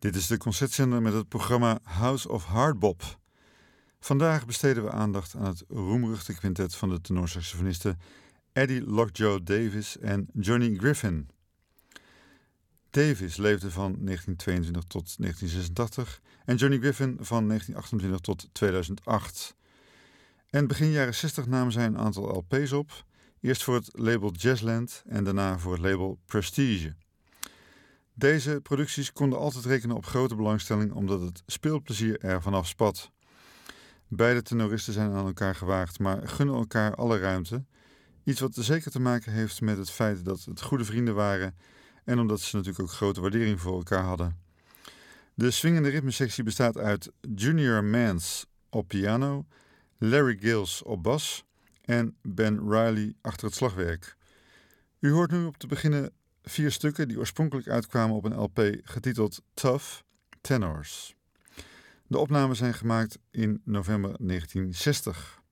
Dit is de concertzender met het programma House of Hardbop. Vandaag besteden we aandacht aan het roemruchte kwintet van de tenorsaxofonisten Eddie Lockjaw Davis en Johnny Griffin. Davis leefde van 1922 tot 1986 en Johnny Griffin van 1928 tot 2008. En begin jaren 60 namen zij een aantal LP's op, eerst voor het label Jazzland en daarna voor het label Prestige. Deze producties konden altijd rekenen op grote belangstelling omdat het speelplezier er vanaf spat. Beide tenoristen zijn aan elkaar gewaagd, maar gunnen elkaar alle ruimte. Iets wat zeker te maken heeft met het feit dat het goede vrienden waren en omdat ze natuurlijk ook grote waardering voor elkaar hadden. De swingende ritmesectie bestaat uit Junior Mance op piano, Larry Gills op bas en Ben Riley achter het slagwerk. U hoort nu op te beginnen 4 stukken die oorspronkelijk uitkwamen op een LP getiteld Tough Tenors. De opnames zijn gemaakt in november 1960.